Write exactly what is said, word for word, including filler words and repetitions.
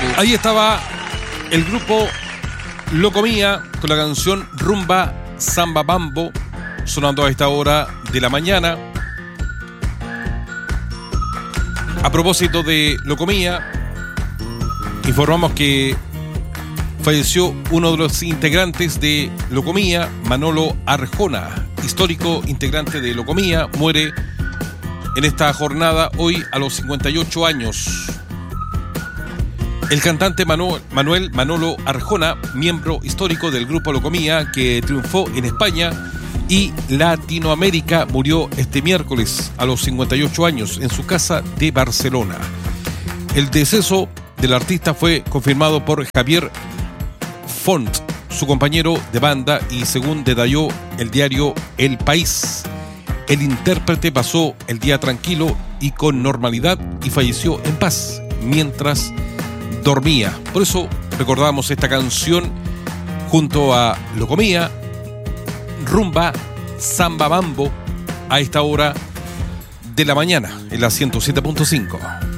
Ahí estaba el grupo Locomía con la canción Rumba Samba Mambo, sonando a esta hora de la mañana. A propósito de Locomía, informamos que falleció uno de los integrantes de Locomía, Manolo Arjona, histórico integrante de Locomía, muere en esta jornada hoy a los cincuenta y ocho años. El cantante Manuel, Manuel Manolo Arjona, miembro histórico del grupo Locomía, que triunfó en España y Latinoamérica, murió este miércoles a los cincuenta y ocho años en su casa de Barcelona. El deceso del artista fue confirmado por Javier Font, su compañero de banda, y según detalló el diario El País, el intérprete pasó el día tranquilo y con normalidad y falleció en paz mientras dormía. Por eso recordamos esta canción junto a Locomía, Rumba Samba Mambo, a esta hora de la mañana en la ciento siete punto cinco.